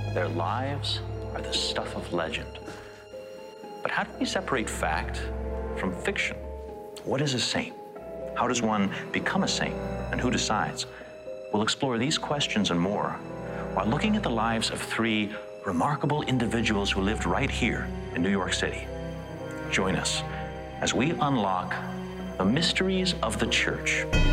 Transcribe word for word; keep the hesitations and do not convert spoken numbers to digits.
Their lives are the stuff of legend. But how do we separate fact from fiction? What is a saint? How does one become a saint? And who decides? We'll explore these questions and more while looking at the lives of three remarkable individuals who lived right here in New York City. Join us as we unlock the mysteries of the church.